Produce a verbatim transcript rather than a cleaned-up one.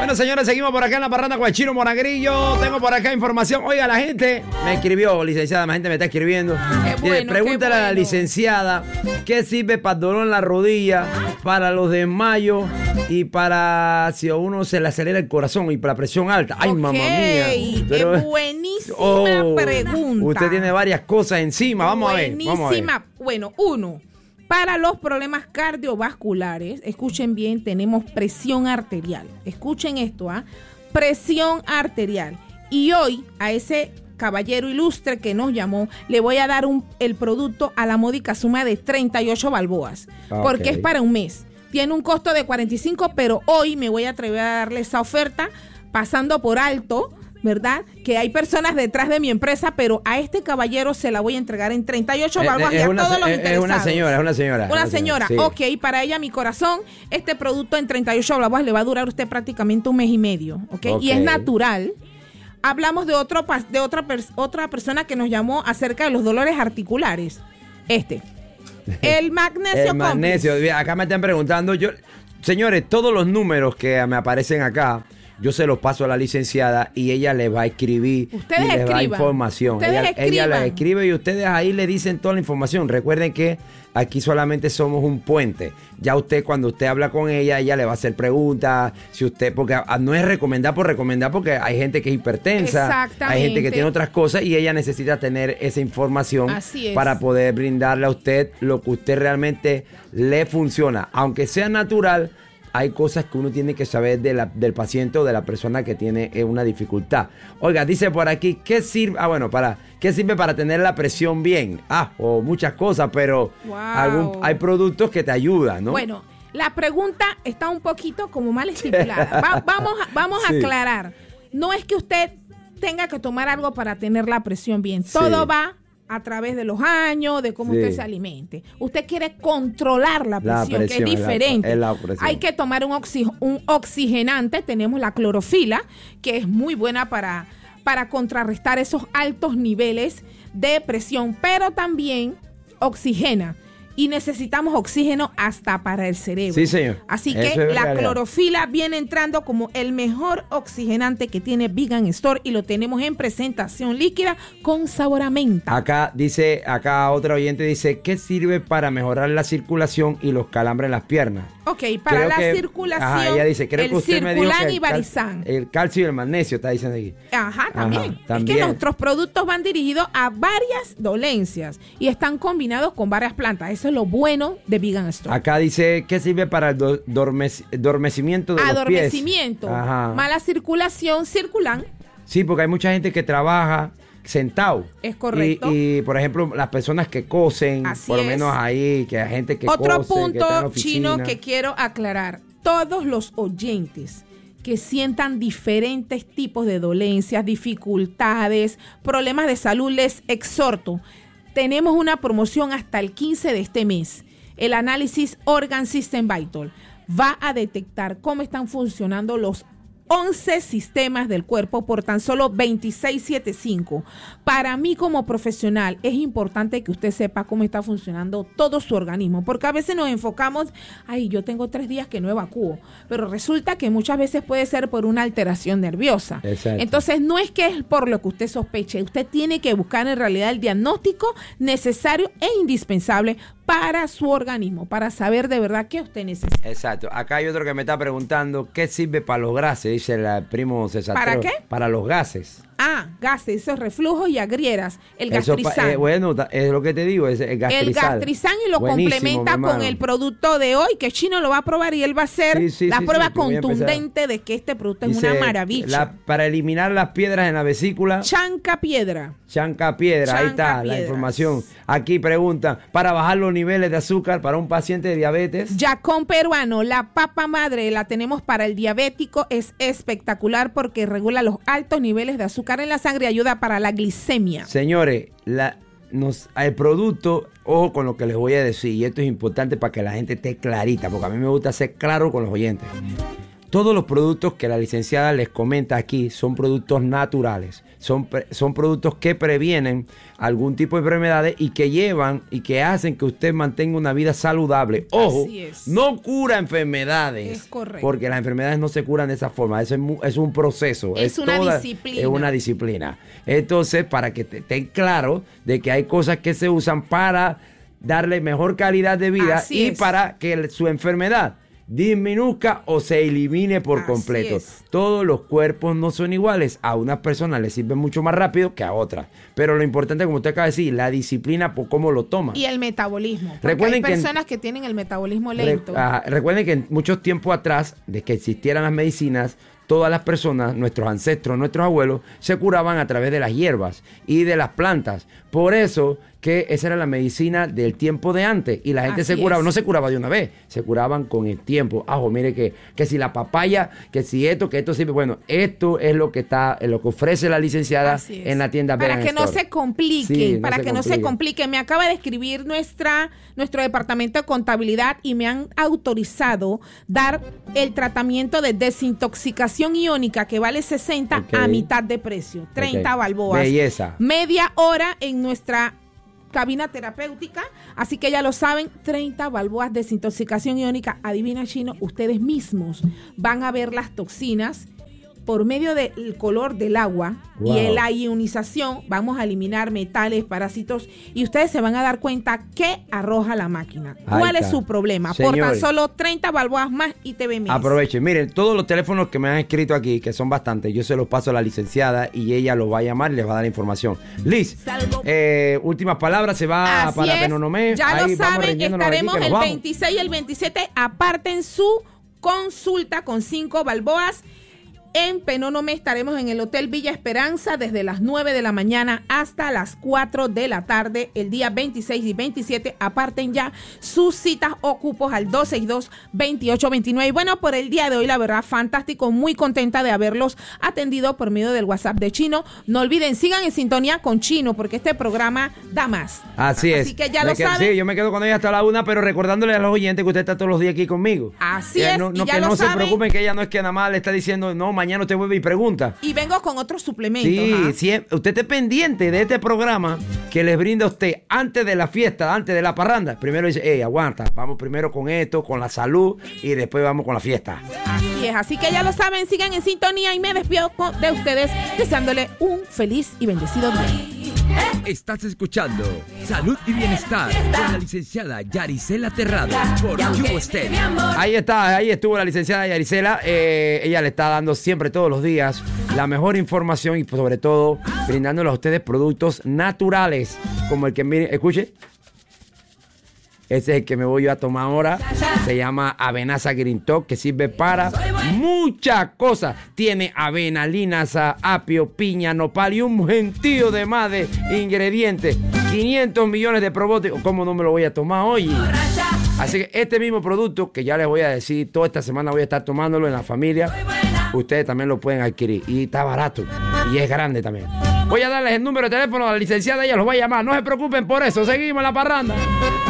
Bueno, señores, seguimos por acá en la parranda con el Chino Monagrillo. Tengo por acá información. Oiga, la gente me escribió, licenciada, la gente me está escribiendo. Qué bueno, Pregúntale qué bueno. a la licenciada qué sirve para el dolor en la rodilla, para los desmayos y para si a uno se le acelera el corazón y para la presión alta. Ay, Ok, mamá mía. qué buenísima Oh, pregunta. Usted tiene varias cosas encima. Vamos a ver. Vamos a ver. Buenísima. Bueno, uno, para los problemas cardiovasculares, escuchen bien, tenemos presión arterial. Escuchen esto, ¿ah? Presión arterial. Y hoy a ese caballero ilustre que nos llamó, le voy a dar un, el producto a la módica suma de treinta y ocho balboas, Okay. porque es para un mes. Tiene un costo de cuarenta y cinco, pero hoy me voy a atrever a darle esa oferta, pasando por alto, ¿verdad? Que hay personas detrás de mi empresa, pero a este caballero se la voy a entregar en treinta y ocho balboas y a una, todos los es, interesados. es una señora, es una señora. Una señora, sí. ok, para ella mi corazón, este producto en treinta y ocho balboas le va a durar a usted prácticamente un mes y medio, ¿ok? Ok. Y es natural. Hablamos de otro pas- de otra pers- otra persona que nos llamó acerca de los dolores articulares. Este. El magnesio El magnesio. complex. Acá me están preguntando, yo, señores, todos los números que me aparecen acá, yo se los paso a la licenciada y ella les va a escribir Ustedes y les da escriban. información. Ustedes Ella, ella escriban. les escribe y ustedes ahí le dicen toda la información. Recuerden que aquí solamente somos un puente. Ya usted, cuando usted habla con ella, ella le va a hacer preguntas. Si usted, porque ah, no es recomendar por recomendar, porque hay gente que es hipertensa, Exactamente. hay gente que tiene otras cosas y ella necesita tener esa información Así es. para poder brindarle a usted lo que usted realmente le funciona. Aunque sea natural, hay cosas que uno tiene que saber de la, del paciente o de la persona que tiene eh, una dificultad. Oiga, dice por aquí, ¿qué sirve? Ah, bueno, para, ¿qué sirve para tener la presión bien? Ah, o muchas cosas, pero Wow. algún, hay productos que te ayudan, ¿no? Bueno, la pregunta está un poquito como mal estipulada. Va- vamos a, vamos a Sí. aclarar. No es que usted tenga que tomar algo para tener la presión bien. Sí. Todo va a través de los años, de cómo Sí. usted se alimente. Usted quiere controlar la La presión, presión, que es es la- diferente. es la presión. Hay que tomar un, oxi- un oxigenante. Tenemos la clorofila, que es muy buena para, para contrarrestar esos altos niveles de presión, pero también oxigena. Y necesitamos oxígeno hasta para el cerebro. Sí, señor. Así Eso que es la realidad. clorofila viene entrando como el mejor oxigenante que tiene Vegan Store y lo tenemos en presentación líquida con sabor a menta. Acá dice, acá otra oyente dice, ¿qué sirve para mejorar la circulación y los calambres en las piernas? Ok, para Creo la que- circulación, Ajá, ella dice, creo el que usted me dijo circulan que y el cal- varizán. El calcio y el magnesio, está diciendo aquí. Ajá, también. Ajá, Es también. que nuestros productos van dirigidos a varias dolencias y están combinados con varias plantas. Eso es lo bueno de Vegan Store. Acá dice, ¿qué sirve para el do- dormec- adormecimiento de los pies? Adormecimiento, Ajá. mala circulación, circulan. Sí, porque hay mucha gente que trabaja sentado. Es correcto. Y, y, por ejemplo, las personas que cosen, Así por lo es. menos ahí, que hay gente que Otro cose, que está en la punto, oficina. Chino, que quiero aclarar. Todos los oyentes que sientan diferentes tipos de dolencias, dificultades, problemas de salud, les exhorto. Tenemos una promoción hasta el quince de este mes. El análisis Organ System Vital va a detectar cómo están funcionando los once sistemas del cuerpo por tan solo veintiséis setenta y cinco. Para mí como profesional es importante que usted sepa cómo está funcionando todo su organismo, porque a veces nos enfocamos, ay, yo tengo tres días que no evacúo, pero resulta que muchas veces puede ser por una alteración nerviosa. Exacto. Entonces no es que es por lo que usted sospeche, usted tiene que buscar en realidad el diagnóstico necesario e indispensable para su organismo, para saber de verdad qué usted necesita. Exacto. Acá hay otro que me está preguntando, ¿qué sirve para los gases? Dice el primo César. ¿Para qué? Para los gases. Ah, gases, esos reflujos y agrieras, el Eso pa- gastrizán. eh, bueno, ta- es lo que te digo, es el gastrizal. El gastrizán y lo Buenísimo, complementa mi con hermano. el producto de hoy, que Chino lo va a probar y él va a hacer Sí, sí, la sí, prueba sí, que voy a empezar. contundente de que este producto es Dice, una maravilla. la- para eliminar las piedras en la vesícula, Chanca piedra. chanca piedra, ahí Chanca está la piedras. información. Aquí preguntan, para bajar los niveles de azúcar para un paciente de diabetes. Yacón peruano, la papa madre, la tenemos para el diabético, es espectacular porque regula los altos niveles de azúcar en la sangre y ayuda para la glicemia. Señores, la, nos, el producto, ojo con lo que les voy a decir, y esto es importante para que la gente esté clarita, porque a mí me gusta ser claro con los oyentes. todos los productos que la licenciada les comenta aquí son productos naturales. Son, son productos que previenen algún tipo de enfermedades y que llevan y que hacen que usted mantenga una vida saludable. Ojo, no cura enfermedades. Es correcto. Porque las enfermedades no se curan de esa forma. Eso es, es un proceso. Es, es una toda, disciplina. Es una disciplina. Entonces, para que estén claros de que hay cosas que se usan para darle mejor calidad de vida Así y es. para que su enfermedad disminuzca o se elimine por Así completo. es. Todos los cuerpos no son iguales. A unas personas les sirve mucho más rápido que a otras. Pero lo importante, como usted acaba de decir, la disciplina por cómo lo toman. Y el metabolismo. Porque Recuerden hay que en- personas que, tienen el metabolismo lento. Re- ah, recuerden que en muchos tiempos atrás, de que existieran las medicinas, todas las personas, nuestros ancestros, nuestros abuelos, se curaban a través de las hierbas y de las plantas. Por eso que esa era la medicina del tiempo de antes. Y la gente Así se curaba, es. no se curaba de una vez, se curaban con el tiempo. Ajo, mire que, que si la papaya, que si esto, que esto sirve. Bueno, esto es lo que está, lo que ofrece la licenciada Así es. en la tienda Para Vegan que no Store. se complique, Sí, no para se que no se complique. complique. Me acaba de escribir nuestra, nuestro departamento de contabilidad y me han autorizado dar el tratamiento de desintoxicación iónica que vale sesenta Ok. a mitad de precio, treinta Ok. balboas. Belleza. Media hora en nuestra cabina terapéutica, así que ya lo saben, treinta balboas de desintoxicación iónica. Adivina, Chino, ustedes mismos van a ver las toxinas por medio del color del agua. Wow. Y la ionización. Vamos a eliminar metales, parásitos, y ustedes se van a dar cuenta qué arroja la máquina. Ahí ¿Cuál es está. su problema? Por tan Señores, solo treinta balboas más y T V M S. aprovechen, miren, todos los teléfonos que me han escrito aquí, que son bastantes, yo se los paso a la licenciada y ella los va a llamar y les va a dar información. Liz, eh, últimas palabras, se va Así para es, Penonomé. ya Ahí lo vamos saben, rindiéndonos aquí, estaremos que nos el vamos. veintiséis y el veintisiete. Aparten su consulta con cinco balboas. En Penonomé estaremos en el Hotel Villa Esperanza desde las nueve de la mañana hasta las cuatro de la tarde, el día veintiséis y veintisiete. Aparten ya sus citas o cupos al dos seis dos, veintiocho veintinueve. Y bueno, por el día de hoy, la verdad, fantástico, muy contenta de haberlos atendido por medio del WhatsApp de Chino. No olviden, sigan en sintonía con Chino, porque este programa da más. Así es. Así que ya Me lo quedo- saben. Sí, yo me quedo con ella hasta la una, pero recordándole a los oyentes que usted está todos los días aquí conmigo. Así Que es, No, no, y ya que lo no se saben. preocupen, que ella no es que nada más le está diciendo, no, mañana usted vuelve y pregunta. Y vengo con otros suplementos. Sí, ¿ah? siempre, usted esté pendiente de este programa que les brinda a usted antes de la fiesta, antes de la parranda. Primero dice, hey, aguanta, vamos primero con esto, con la salud y después vamos con la fiesta. Así es, así que ya lo saben, sigan en sintonía y me despido con- de ustedes deseándole un feliz y bendecido día. Estás escuchando Salud y Bienestar con la licenciada Yaricela Terrado por Cubo Estéreo. Ahí está, ahí estuvo la licenciada Yaricela. Eh, ella le está dando siempre, todos los días, la mejor información y sobre todo brindándoles a ustedes productos naturales como el que, miren, escuche. Ese es el que me voy yo a tomar ahora. Se llama Avenaza Green Talk, que sirve para muchas cosas. Tiene avena, linaza, apio, piña, nopal y un gentío de más de ingredientes. quinientos millones de probióticos. ¿Cómo no me lo voy a tomar hoy? Así que este mismo producto, que ya les voy a decir, toda esta semana voy a estar tomándolo en la familia. Ustedes también lo pueden adquirir. Y está barato. Y es grande también. Voy a darles el número de teléfono a la licenciada. Ella los va a llamar. No se preocupen por eso. Seguimos en la parranda.